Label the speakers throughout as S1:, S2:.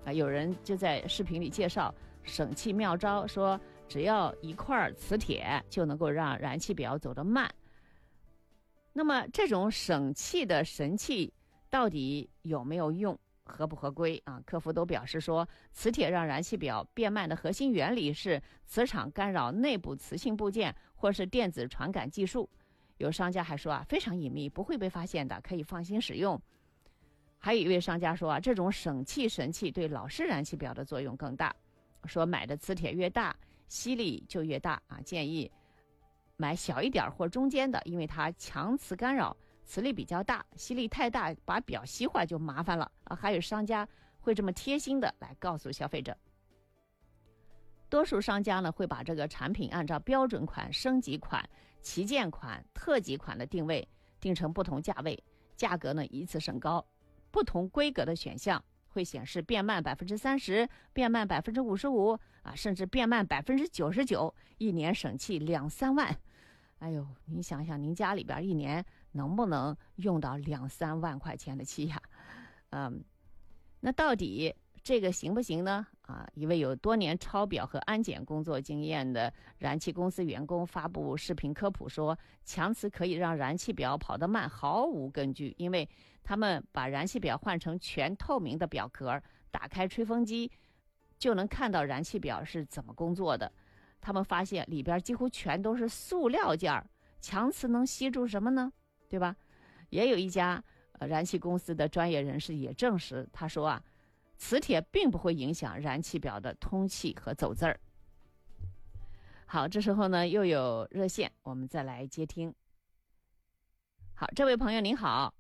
S1: 有人就在视频里介绍省气妙招，说只要一块磁铁就能够让燃气表走得慢。那么这种省气的神器到底有没有用，合不合规啊？客服都表示说，磁铁让燃气表变慢的核心原理是磁场干扰内部磁性部件或是电子传感技术。有商家还说非常隐秘，不会被发现的，可以放心使用。还有一位商家说这种省气神器对老式燃气表的作用更大，说买的磁铁越大，吸力就越大建议买小一点或中间的，因为它强磁干扰，磁力比较大，吸力太大把表吸坏就麻烦了还有商家会这么贴心的来告诉消费者。多数商家呢会把这个产品按照标准款、升级款、旗舰款、特级款的定位，定成不同价位，价格呢依次升高。不同规格的选项会显示变慢 30%、变慢 55%甚至变慢 99%， 一年省气2-3万。哎呦，您想想您家里边一年能不能用到2-3万块钱的气呀？那到底这个行不行呢？一位有多年抄表和安检工作经验的燃气公司员工发布视频科普说，强磁可以让燃气表跑得慢毫无根据，因为他们把燃气表换成全透明的表壳，打开吹风机就能看到燃气表是怎么工作的。他们发现里边几乎全都是塑料件，强磁能吸住什么呢？对吧？也有一家燃气公司的专业人士也证实，他说磁铁并不会影响燃气表的通气和走字儿。好，这时候呢又有热线，我们再来接听。好，这位朋友您好。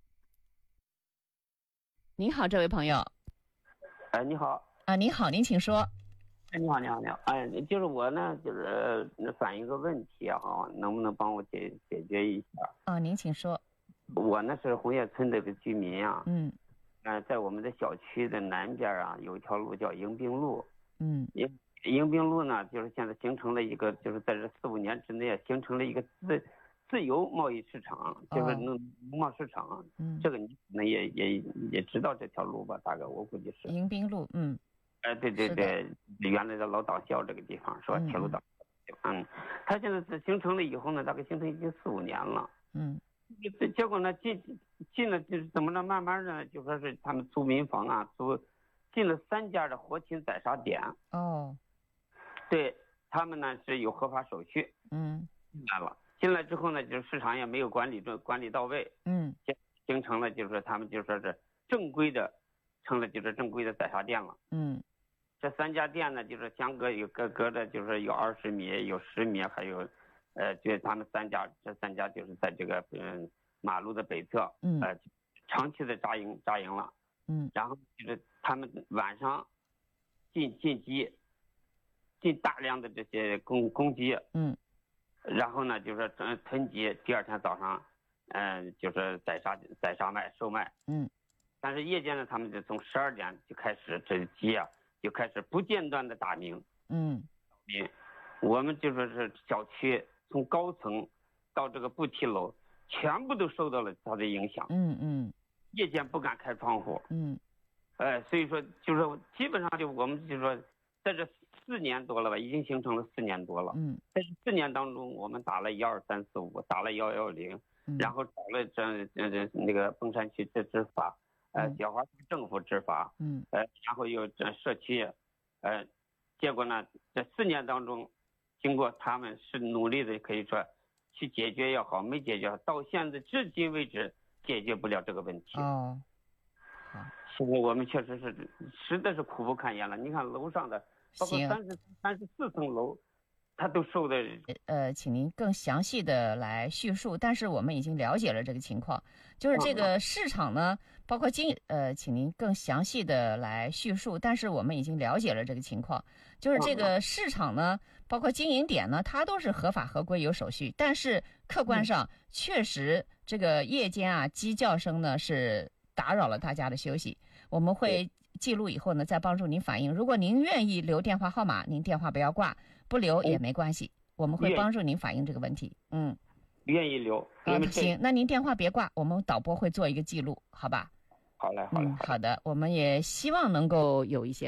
S1: 您好，这位朋友。
S2: 你好。
S1: 你好，您请说。
S2: 你好。就是我呢，就是反映个问题能不能帮我解决一下？
S1: 您请说。
S2: 我呢是红叶村的一个居民在我们的小区的南边有一条路叫迎宾路。迎宾路呢，就是现在形成了一个，就是在这4-5年之内形成了一个自由贸易市场，就是农贸市场。这个你可能也知道这条路吧？大概我估计是
S1: 迎宾路。
S2: 对，原来的老党校这个地方是吧？铁路党。它现在是形成了以后呢，大概形成已经4-5年了。结果呢，进了就是怎么着，慢慢的就说是他们租民房进了3家的活禽宰杀点。对，他们呢是有合法手续。进来之后呢，就是市场也没有管理到位。形成了就是说他们就说是正规的，成了就是正规的宰杀店了。这3家店呢，就是相隔有隔的，就是有20米，有10米，还有就是他们这三家就是在这个马路的北侧。长期的扎营了。然后就是他们晚上进大量的这些公鸡。然后呢就是囤积，第二天早上就是宰杀售卖。但是夜间呢，他们就从12点就开始，这鸡就开始不间断的打鸣。我们就说是小区从高层到这个不梯楼全部都受到了它的影响。夜间不敢开窗户。所以说就是说基本上我们就说在这4年多了吧，已经形成了4年多了。在这4年当中，我们打了12345，打了110，然后找了那个凤山区执法，小华政府执法，然后又社区，结果呢，这4年当中，经过他们是努力的，可以说去解决也好，没解决，到现在至今为止解决不了这个问题。现在我们确实是实在是苦不堪言了。你看楼上的，包括34层楼，它都受的。
S1: 请您更详细的来叙述，但是我们已经了解了这个情况，就是这个市场呢，包括请您更详细的来叙述，但是我们已经了解了这个情况，就是这个市场呢，包括经营点呢，它都是合法合规有手续，但是客观上确实这个夜间鸡叫声呢是打扰了大家的休息。我们会记录以后呢，再帮助您反映。如果您愿意留电话号码，您电话不要挂，不留也没关系，我们会帮助您反映这个问题。
S2: 愿意留。
S1: 行，那您电话别挂，我们导播会做一个记录，好吧？
S2: 好嘞。
S1: 好的，我们也希望能够有一些